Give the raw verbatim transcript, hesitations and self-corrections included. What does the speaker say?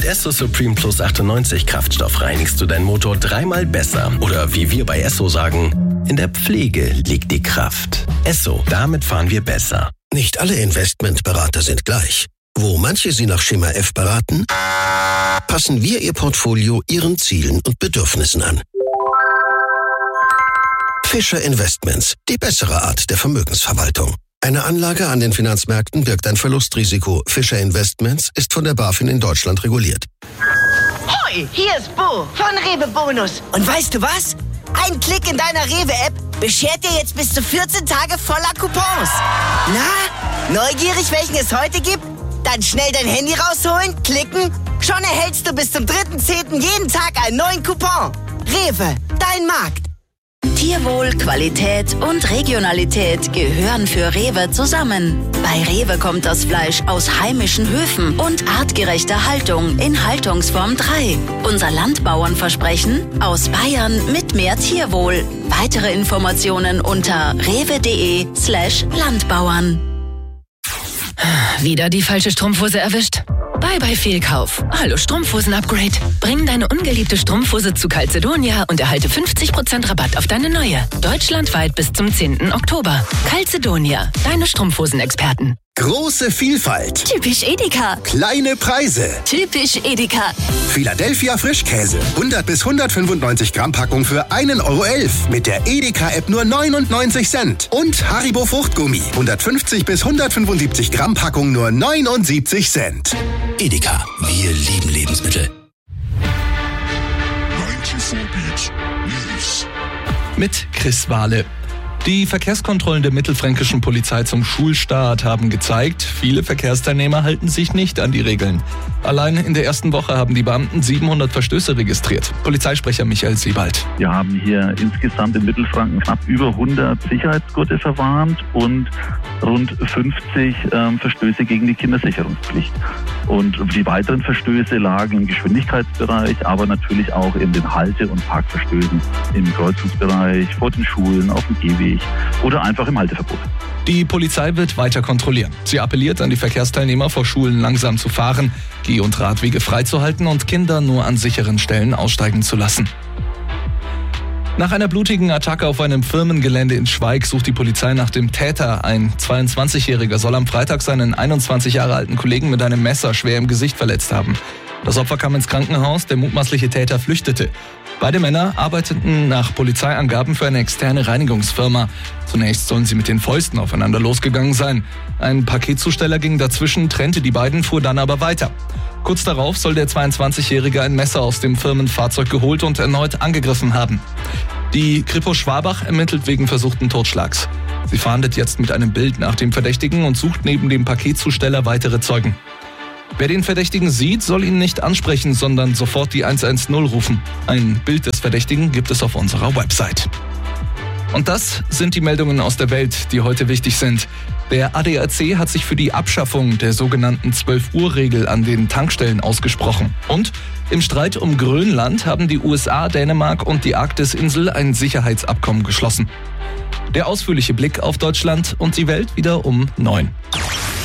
Esso Supreme Plus achtundneunzig Kraftstoff reinigst du deinen Motor dreimal besser. Oder wie wir bei Esso sagen, in der Pflege liegt die Kraft. Esso, damit fahren wir besser. Nicht alle Investmentberater sind gleich. Wo manche Sie nach Schema F beraten, passen wir Ihr Portfolio Ihren Zielen und Bedürfnissen an. Fischer Investments, die bessere Art der Vermögensverwaltung. Eine Anlage an den Finanzmärkten birgt ein Verlustrisiko. Fischer Investments ist von der BaFin in Deutschland reguliert. Hoi, hier ist Bo von Rewe Bonus. Und weißt du was? Ein Klick in deiner Rewe-App beschert dir jetzt bis zu vierzehn Tage voller Coupons. Na, neugierig, welchen es heute gibt? Dann schnell dein Handy rausholen, klicken. Schon erhältst du bis zum dritten zehnten jeden Tag einen neuen Coupon. Rewe, dein Markt. Tierwohl, Qualität und Regionalität gehören für Rewe zusammen. Bei Rewe kommt das Fleisch aus heimischen Höfen und artgerechter Haltung in Haltungsform drei. Unser Landbauernversprechen: aus Bayern mit mehr Tierwohl. Weitere Informationen unter rewe.de slash Landbauern. Wieder die falsche Strumpfhose erwischt? Bye bye Fehlkauf. Hallo Strumpfhosen-Upgrade. Bring deine ungeliebte Strumpfhose zu Calzedonia und erhalte fünfzig Prozent Rabatt auf deine neue. Deutschlandweit bis zum zehnten Oktober. Calzedonia, deine Strumpfhosen-Experten. Große Vielfalt. Typisch Edeka. Kleine Preise. Typisch Edeka. Philadelphia Frischkäse. hundert bis hundertfünfundneunzig Gramm Packung für einen Euro elf. Mit der Edeka-App nur neunundneunzig Cent. Und Haribo Fruchtgummi. hundertfünfzig bis hundertfünfundsiebzig Gramm Packung nur neunundsiebzig Cent. Edeka, wir lieben Lebensmittel. Mit Chris Wahle. Die Verkehrskontrollen der mittelfränkischen Polizei zum Schulstart haben gezeigt, viele Verkehrsteilnehmer halten sich nicht an die Regeln. Allein in der ersten Woche haben die Beamten siebenhundert Verstöße registriert. Polizeisprecher Michael Siebald. Wir haben hier insgesamt in Mittelfranken knapp über hundert Sicherheitsgurte verwarnt und rund fünfzig ähm, Verstöße gegen die Kindersicherungspflicht. Und die weiteren Verstöße lagen im Geschwindigkeitsbereich, aber natürlich auch in den Halte- und Parkverstößen im Kreuzungsbereich, vor den Schulen, auf dem Gehweg oder einfach im Halteverbot. Die Polizei wird weiter kontrollieren. Sie appelliert an die Verkehrsteilnehmer, vor Schulen langsam zu fahren, Geh- und Radwege freizuhalten und Kinder nur an sicheren Stellen aussteigen zu lassen. Nach einer blutigen Attacke auf einem Firmengelände in Schweig sucht die Polizei nach dem Täter. Ein zweiundzwanzigjähriger soll am Freitag seinen einundzwanzig Jahre alten Kollegen mit einem Messer schwer im Gesicht verletzt haben. Das Opfer kam ins Krankenhaus, der mutmaßliche Täter flüchtete. Beide Männer arbeiteten nach Polizeiangaben für eine externe Reinigungsfirma. Zunächst sollen sie mit den Fäusten aufeinander losgegangen sein. Ein Paketzusteller ging dazwischen, trennte die beiden, fuhr dann aber weiter. Kurz darauf soll der zweiundzwanzigjährige ein Messer aus dem Firmenfahrzeug geholt und erneut angegriffen haben. Die Kripo Schwabach ermittelt wegen versuchten Totschlags. Sie fahndet jetzt mit einem Bild nach dem Verdächtigen und sucht neben dem Paketzusteller weitere Zeugen. Wer den Verdächtigen sieht, soll ihn nicht ansprechen, sondern sofort die eins eins null rufen. Ein Bild des Verdächtigen gibt es auf unserer Website. Und das sind die Meldungen aus der Welt, die heute wichtig sind. Der A D A C hat sich für die Abschaffung der sogenannten zwölf-Uhr-Regel an den Tankstellen ausgesprochen. Und im Streit um Grönland haben die U S A, Dänemark und die Arktisinsel ein Sicherheitsabkommen geschlossen. Der ausführliche Blick auf Deutschland und die Welt wieder um neun.